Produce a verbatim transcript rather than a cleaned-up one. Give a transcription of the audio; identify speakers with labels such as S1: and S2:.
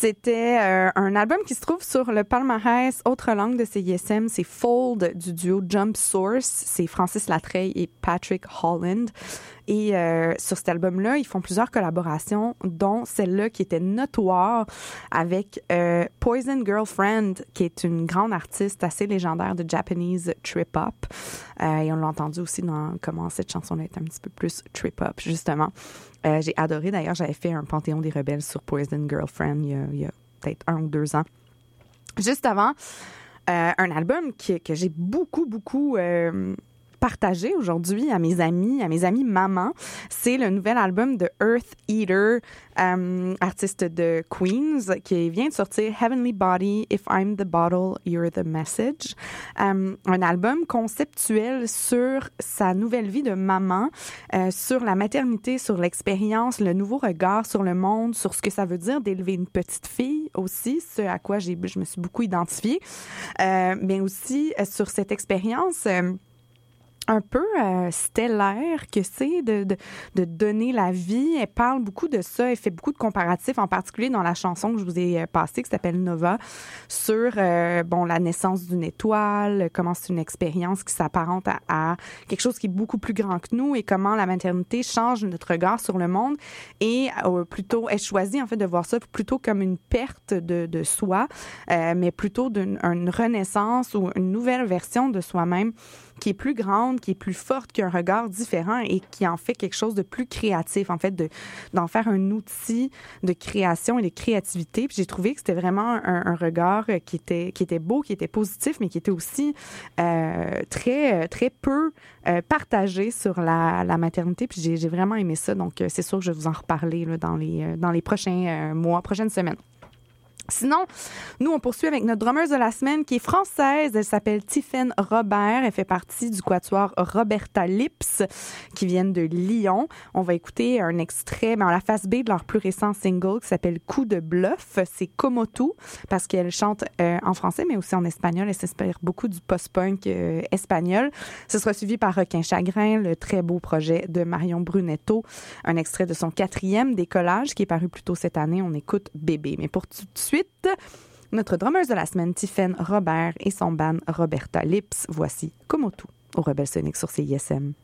S1: C'était euh, un album qui se trouve sur le palmarès Autre langue de C I S M. C'est Fold du duo Jump Source. C'est Francis Latreille et Patrick Holland. Et euh, sur cet album-là, ils font plusieurs collaborations, dont celle-là qui était notoire avec euh, Poison Girlfriend, qui est une grande artiste assez légendaire de Japanese trip-hop. Euh, et on l'a entendu aussi dans comment cette chanson-là est un petit peu plus trip-hop, justement. Euh, j'ai adoré. D'ailleurs, j'avais fait un Panthéon des rebelles sur Poison Girlfriend il y a, il y a peut-être un ou deux ans. Juste avant, euh, un album qui, que j'ai beaucoup, beaucoup... Euh, partagé aujourd'hui à mes amis, à mes amis mamans. C'est le nouvel album de Earth Eater, euh, artiste de Queens, qui vient de sortir Heavenly Body, If I'm the Bottle, You're the Message. Euh, un album conceptuel sur sa nouvelle vie de maman, euh, sur la maternité, sur l'expérience, le nouveau regard sur le monde, sur ce que ça veut dire d'élever une petite fille aussi, ce à quoi j'ai, je me suis beaucoup identifiée, euh, mais aussi euh, sur cette expérience euh, un peu euh, stellaire que c'est de, de, de donner la vie. Elle parle beaucoup de ça. Elle fait beaucoup de comparatifs, en particulier dans la chanson que je vous ai passée, qui s'appelle Nova, sur euh, bon la naissance d'une étoile, comment c'est une expérience qui s'apparente à, à quelque chose qui est beaucoup plus grand que nous et comment la maternité change notre regard sur le monde. Et euh, plutôt, elle choisit en fait de voir ça plutôt comme une perte de, de soi, euh, mais plutôt d'une une renaissance ou une nouvelle version de soi-même qui est plus grande, qui est plus forte, qui a un regard différent et qui en fait quelque chose de plus créatif, en fait, de, d'en faire un outil de création et de créativité. Puis j'ai trouvé que c'était vraiment un, un regard qui était, qui était beau, qui était positif, mais qui était aussi euh, très, très peu euh, partagé sur la, la maternité. Puis j'ai, j'ai vraiment aimé ça. Donc, c'est sûr que je vais vous en reparler là, dans les, dans les prochains euh, mois, prochaines semaines. Sinon, nous, on poursuit avec notre drummeuse de la semaine qui est française. Elle s'appelle Tiffaine Robert. Elle fait partie du quatuor Roberta Lips qui viennent de Lyon. On va écouter un extrait, mais en la face B de leur plus récent single qui s'appelle Coup de bluff. C'est Como tu parce qu'elle chante euh, en français, mais aussi en espagnol. Elle s'inspire beaucoup du post-punk euh, espagnol. Ce sera suivi par Requin Chagrin, le très beau projet de Marion Brunetto. Un extrait de son quatrième décollage qui est paru plus tôt cette année. On écoute Bébé. Mais pour tout de suite, notre drummeuse de la semaine, Tiffaine Robert et son band Roberta Lips. Voici Como tu au Rebelle Sonic sur C I S M.